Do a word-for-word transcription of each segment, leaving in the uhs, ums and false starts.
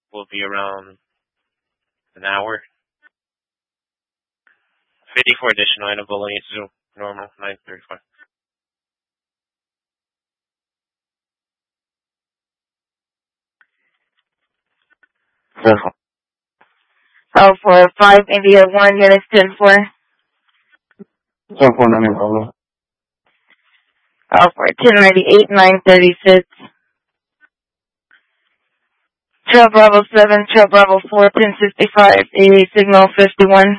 will be around an hour. fifty-four additional and Bologna Zoo, normal, nine thirty-five. Oh, for five India one units ten four. ten four, no problem. Oh, for ten ninety-eight nine thirty-six. Trail Bravo seven, Trail Bravo four, ten sixty-five, A signal fifty-one.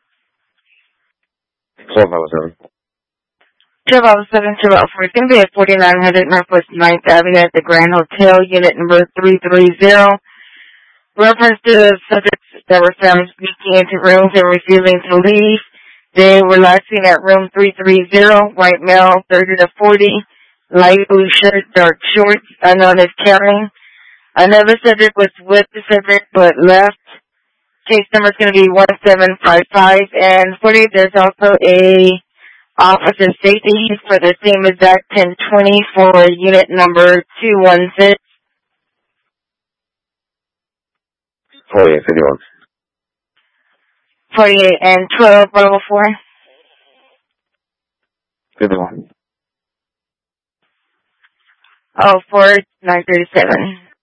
Trail Bravo seven. Trail Bravo seven, Trail Bravo four. It's going to be at forty-nine hundred Northwest ninth Avenue at the Grand Hotel, unit number three three zero. Reference to the subjects that were found sneaking into rooms and refusing to leave. They were last seen at room three three zero, white male, thirty to forty, light blue shirt, dark shorts, unknown as carrying. Another subject was with the subject but left. Case number is going to be one seven five five. And forty, there's also a officer safety for the same exact ten twenty for unit number two one six. forty-eight fifty-one. forty-eight and twelve, Bravo four. fifty-one. Oh, four, nine thirty-seven.